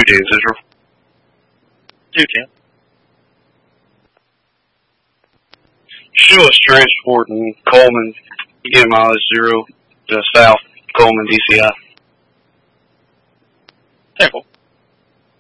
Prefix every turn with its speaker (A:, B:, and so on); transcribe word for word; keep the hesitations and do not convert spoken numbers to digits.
A: two ten, Central.
B: two ten.
A: Show us transporting Coleman, get mileage zero to South Coleman D C I.
B: Temple.